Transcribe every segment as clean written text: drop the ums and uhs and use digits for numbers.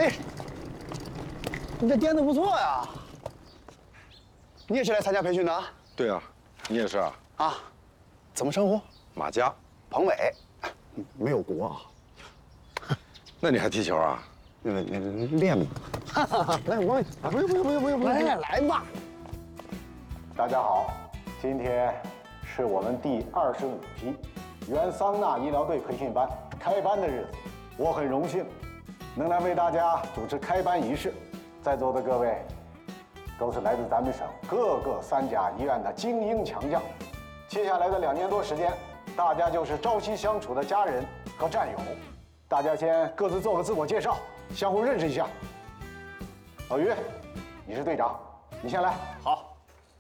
嘿，你这点子不错呀。你也是来参加培训的啊？ 对啊，你也是啊？ 啊，怎么称呼？ 马家。 彭伟，没有国啊。 那你还踢球啊？ 那练嘛。来，我不用，来吧。 大家好，今天是我们第25批原桑拿医疗队培训班开班的日子，我很荣幸能来为大家主持开班仪式。在座的各位都是来自咱们省各个3甲医院的精英强将。接下来的2年多时间，大家就是朝夕相处的家人和战友。大家先各自做个自我介绍，相互认识一下。老于，你是队长，你先来。 好，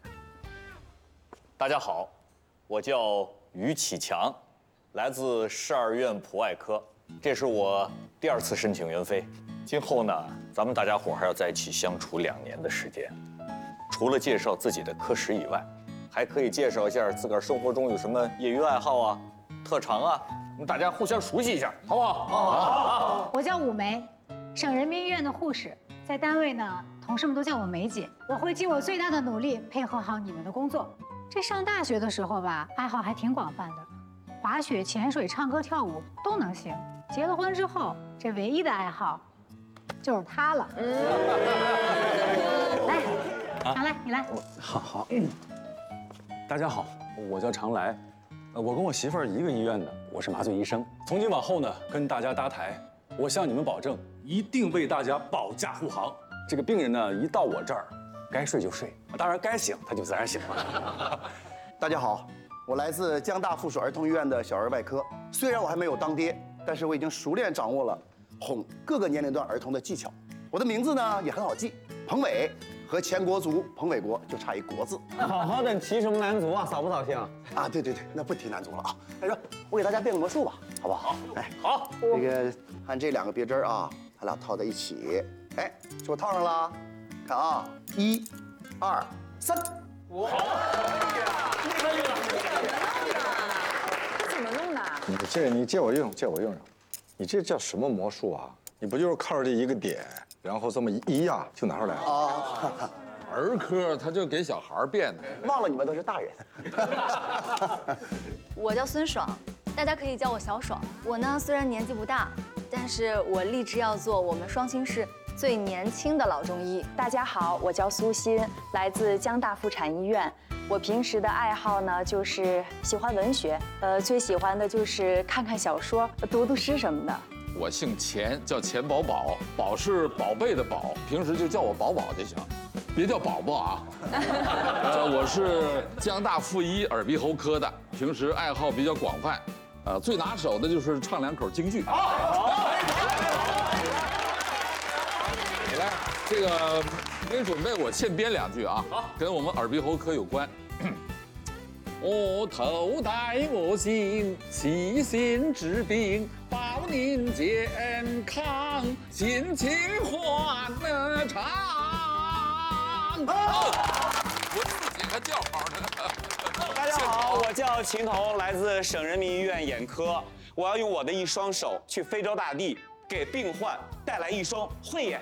大家好，我叫于启强，来自12院普外科，这是我第2次申请援非。今后呢，咱们大家伙还要在一起相处2年的时间。除了介绍自己的科室以外，还可以介绍一下自个儿生活中有什么业余爱好啊、特长啊，我们大家互相熟悉一下，好不好？好。 我叫武梅，省人民医院的护士，在单位呢，同事们都叫我梅姐。我会尽我最大的努力配合好你们的工作。这上大学的时候吧，爱好还挺广泛的，滑雪、潜水、唱歌、跳舞都能行。结了婚之后，这唯一的爱好就是他了。来，常来，你来。 好。大家好，我叫常来，我跟我媳妇儿一个医院的，我是麻醉医生。从今往后呢，跟大家搭台，我向你们保证，一定为大家保驾护航。这个病人呢，一到我这儿，该睡就睡，当然该醒他就自然醒了。 大家好，我来自江大附属儿童医院的小儿外科。虽然我还没有当爹，但是我已经熟练掌握了哄各个年龄段儿童的技巧。我的名字呢也很好记，彭伟。和前国足彭伟国就差一国字。 好好的提什么男足啊，扫不扫兴啊？对，那不提男足了啊。来说，我给大家变个魔术吧，好不好？哎， 好。 这个按这2个别针啊，咱俩套在一起。哎，是我套上了。看啊，1、2、3。 哇！可以了。 这怎么弄的？ 你借我用用。你这叫什么魔术啊？你不就是靠着这一个点？然后这么一压就拿出来了啊！ 儿科他就给小孩变的， 忘了你们都是大人。 我叫孙爽，大家可以叫我小爽。我呢虽然年纪不大，但是我立志要做我们双星市最年轻的老中医。大家好，我叫苏欣，来自江大妇产医院。我平时的爱好呢就是喜欢文学，最喜欢的就是看看小说、读读诗什么的。 我姓钱，叫钱宝宝，宝是宝贝的宝，平时就叫我宝宝就行，别叫宝宝啊。我是江大附一耳鼻喉科的，平时爱好比较广泛，最拿手的就是唱2口京剧。好，来，这个您准备我现编2句啊，跟我们耳鼻喉科有关。我头戴我心，细心治病，保您健康，心情欢乐畅。我自己还叫好呢。 大家好，我叫秦彤，来自省人民医院眼科。我要用我的一双手去非洲大地，给病患带来一双慧眼。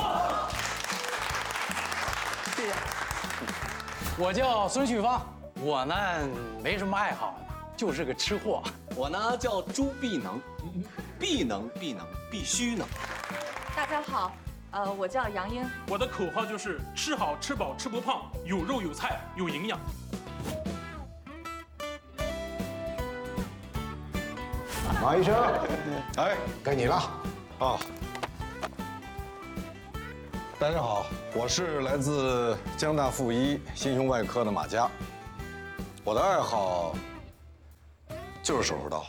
谢谢。我叫孙旭芳。我呢没什么爱好，就是个吃货。 我呢叫朱必能，必能必须能。 大家好，我叫杨英。 我的口号就是吃好吃饱吃不胖，有肉有菜有营养。 马医生， 哎， 该你了啊。大家好，我是来自江大附一心胸外科的马佳。我的爱好就是手术刀。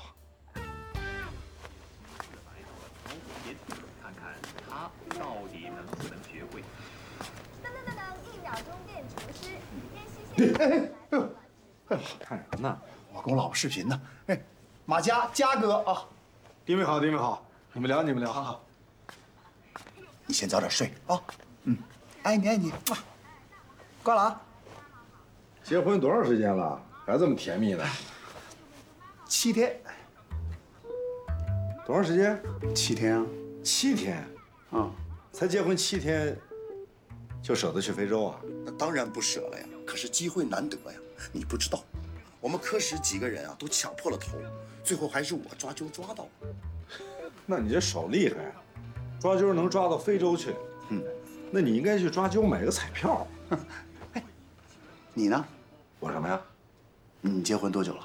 看看他到底能不能学会。 噔1秒钟变厨师，边看什么呢？我跟我老婆视频呢。哎，马佳哥啊， 弟妹好，你们聊。好。 你先早点睡啊。爱你。挂了啊。 结婚多长时间了？还这么甜蜜呢 ？7天。 多长时间 7天啊。 7天。 啊， 才结婚7天，就舍得去非洲啊？ 那当然不舍了呀，可是机会难得呀。你不知道，我们科室几个人啊都抢破了头，最后还是我抓阄抓到了。 那你这手厉害啊，抓阄能抓到非洲去。那你应该去抓阄买个彩票。 你呢？ 我什么呀？ 你结婚多久了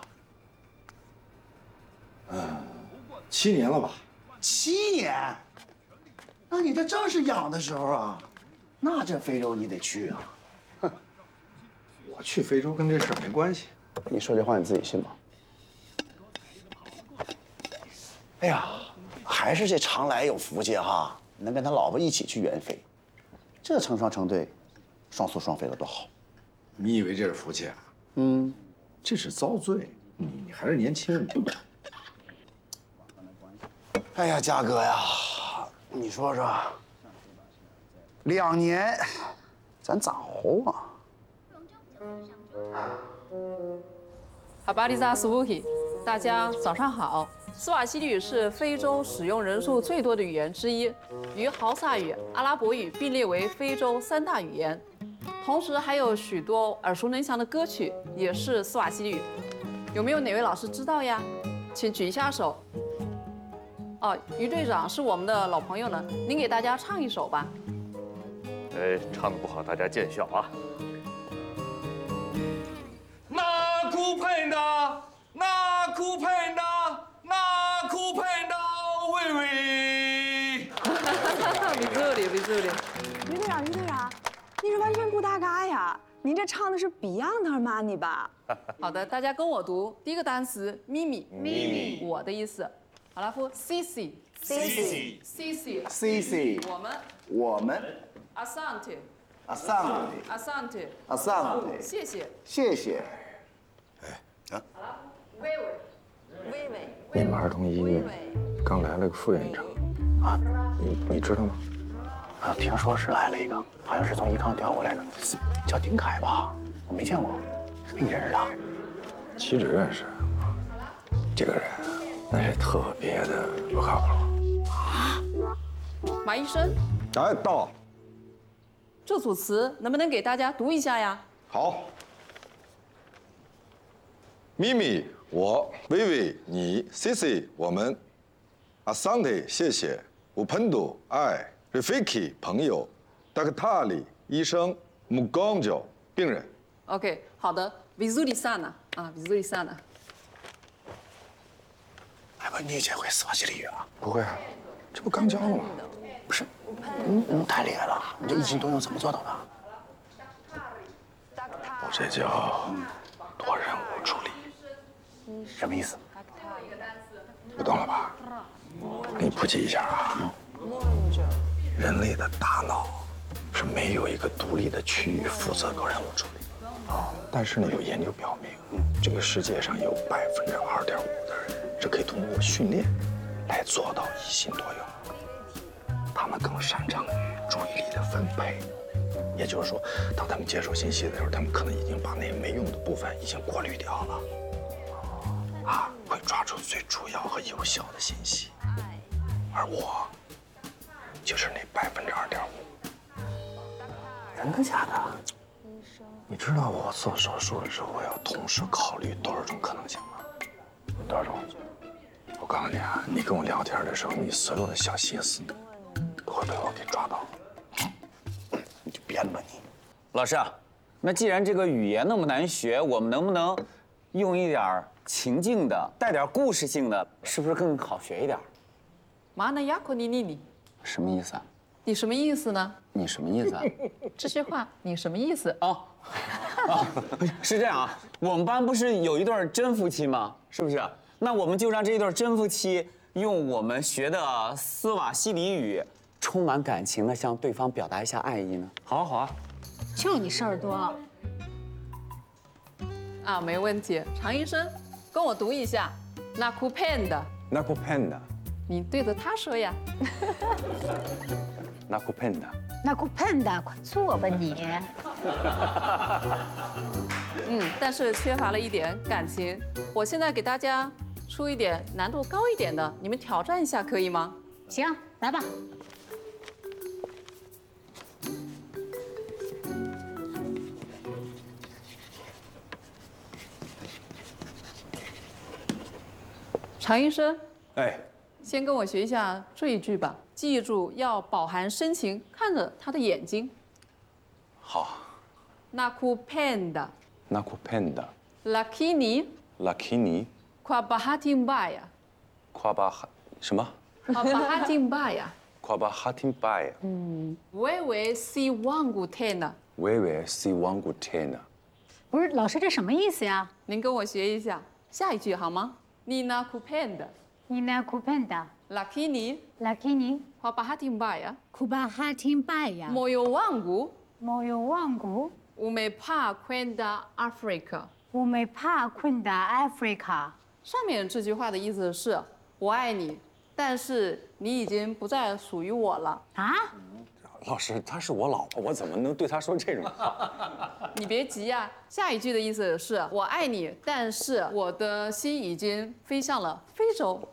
？7年了吧 ？7年？那你这正是痒的时候啊，那这非洲你得去啊。 我去非洲跟这事儿没关系。 你说这话你自己信吗？哎呀，还是这常来有福气哈，能跟他老婆一起去远飞，这成双成对，双宿双飞了多好。 你以为这是福气啊？这是遭罪。你还是年轻人。 哎呀，嘉哥呀，你说说，2年，咱咋活啊？ 哈巴里扎斯乌基，大家早上好。斯瓦希里语是非洲使用人数最多的语言之一，与豪萨语、阿拉伯语并列为非洲3大语言。同时还有许多耳熟能详的歌曲也是斯瓦希里语。有没有哪位老师知道呀？请举一下手。哦，于队长是我们的老朋友呢，您给大家唱一首吧。 唱得不好，大家见笑啊。 那苦佩纳，那苦佩纳，那苦佩纳，喂喂。 比助理。 于队长，你这完全不搭嘎呀！您这唱的是 Beyond Armani 吧？ 好的，大家跟我读第一个单词咪咪，我的意思。好了，夫 CC， 我们 Asante， 谢谢。 你们儿童医院刚来了个副院长啊，你知道吗？ 听说是来了一个，好像是从宜康调过来的，叫丁凯吧？我没见过，你认识他？ 岂止认识，这个人那是特别的不靠谱。 马医生， 哎，到。 这组词能不能给大家读一下呀？ 好。咪咪，我；微微，你；Cici，我们；Asante，谢谢；Upendo，爱；Rafiki，朋友；Daktari，医生；Mgonjwa，病人。 OK， 好的 ，Vizuri sana 啊 ，Vizuri sana。 哎不，你这会斯瓦希里语啊？ 不会啊，这不刚教了吗？ 不是，你太厉害了！你这一心多用怎么做到的？ 我这叫多任务处理。 什么意思？ 不懂了吧？给你普及一下啊。人类的大脑是没有一个独立的区域负责多任务处理。但是呢，有研究表明，这个世界上有2.5%的人是可以通过训练来做到一心多用。他们更擅长于注意力的分配，也就是说，当他们接受信息的时候，他们可能已经把那些没用的部分已经过滤掉了，会抓住最主要和有效的信息。而我就是那2.5%。 真的假的？ 你知道我做手术的时候，我要同时考虑多少种可能性吗？多少种？我告诉你啊，你跟我聊天的时候，你所有的小心思都会被我给抓到。 你就编吧你。 老师，那既然这个语言那么难学，我们能不能用一点情境的、带点故事性的，是不是更好学一点？ 马那亚库尼尼尼， 什么意思啊？ 你什么意思呢？ 你什么意思啊？ 这句话你什么意思？ 哦，是这样啊，我们班不是有一对真夫妻吗？是不是？那我们就让这对真夫妻用我们学的斯瓦希里语，充满感情的向对方表达一下爱意呢？好啊，好啊。 就你事儿多。 啊，没问题。常医生，跟我读一下 nakupenda。 nakupenda。 你对着他说呀。 nakupenda。 nakupenda，快坐吧你。 但是缺乏了一点感情。我现在给大家出一点难度高一点的，你们挑战一下可以吗？ 行，来吧。 常医生， 哎， 先跟我学一下这一句吧，记住要饱含深情，看着他的眼睛。 好。 Nakupenda。 Nakupenda。 Lakini。 Lakini。 Kwa bahati mbaya。 Kwa bahati什么 Kwa bahati mbaya。 Kwa bahati mbaya。 Wewe si wangu tena。Wewe si wangu tena。 不是，老师这什么意思呀？ 您跟我学一下下一句好吗？Ninakupenda。Lakini。 Lakini。 Kwa bahati mbaya。 Kwa bahati mbaya。 Moyo wangu。 Moyo wangu。 Umepaa kwenda Afrika。Umepaa kwenda Afrika。 上面这句话的意思是我爱你，但是你已经不再属于我了啊！ 老师，她是我老婆，我怎么能对她说这种话？ 你别急呀，下一句的意思是我爱你，但是我的心已经飞向了非洲。